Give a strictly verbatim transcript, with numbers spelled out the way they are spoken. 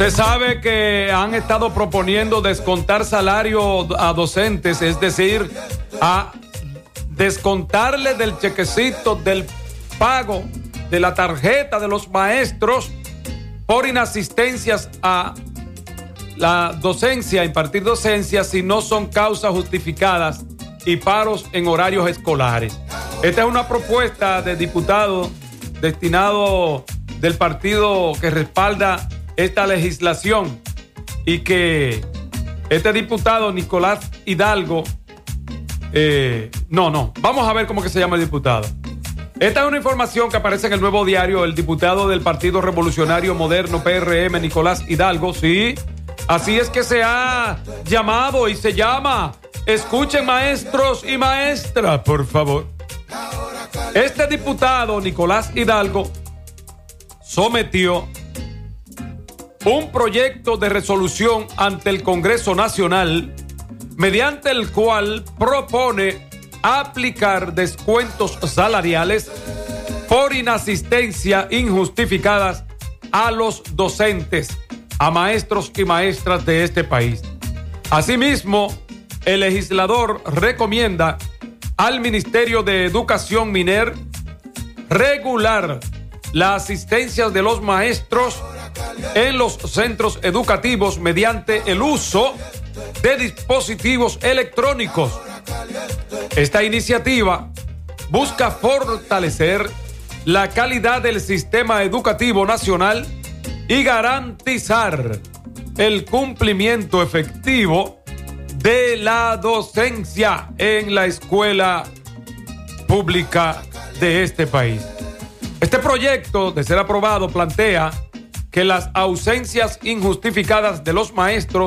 Usted sabe que han estado proponiendo descontar salario a docentes, es decir, a descontarle del chequecito, del pago, de la tarjeta de los maestros por inasistencias a la docencia, impartir docencia, si no son causas justificadas y paros en horarios escolares. Esta es una propuesta de diputado destinado del partido que respalda esta legislación y que este diputado Nicolás Hidalgo, eh, no, no, vamos a ver cómo que se llama el diputado. Esta es una información que aparece en el Nuevo Diario. El diputado del Partido Revolucionario Moderno, P R M, Nicolás Hidalgo, sí, así es que se ha llamado y se llama. Escuchen, maestros y maestras, por favor. Este diputado, Nicolás Hidalgo, sometió un proyecto de resolución ante el Congreso Nacional mediante el cual propone aplicar descuentos salariales por inasistencia injustificadas a los docentes, a maestros y maestras de este país. Asimismo, el legislador recomienda al Ministerio de Educación MINER regular la asistencia de los maestros en los centros educativos mediante el uso de dispositivos electrónicos. Esta iniciativa busca fortalecer la calidad del sistema educativo nacional y garantizar el cumplimiento efectivo de la docencia en la escuela pública de este país. Este proyecto, de ser aprobado, plantea que las ausencias injustificadas de los maestros